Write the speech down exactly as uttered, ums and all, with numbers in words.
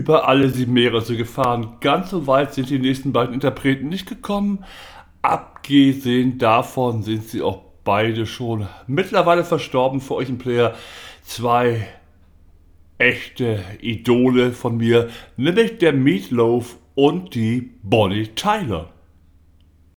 über alle sieben Meere gefahren. Ganz so weit sind die nächsten beiden Interpreten nicht gekommen. Abgesehen davon sind sie auch beide schon mittlerweile verstorben. Für euch ein Player zwei echte Idole von mir, nämlich der Meatloaf und die Bonnie Tyler.